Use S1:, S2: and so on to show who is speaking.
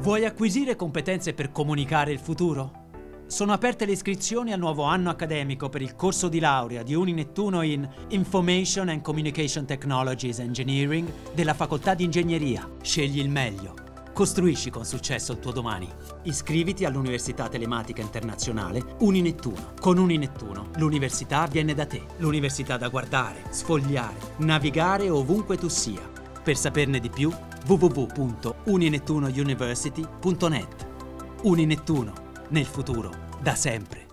S1: Vuoi acquisire competenze per comunicare il futuro? Sono aperte le iscrizioni al nuovo anno accademico per il corso di laurea di Uninettuno in Information and Communication Technologies Engineering della Facoltà di Ingegneria. Scegli il meglio. Costruisci con successo il tuo domani. Iscriviti all'Università Telematica Internazionale Uninettuno. Con Uninettuno l'università viene da te. L'università da guardare, sfogliare, navigare ovunque tu sia. Per saperne di più, www.uninettunouniversity.net. Uninettuno, nel futuro, da sempre.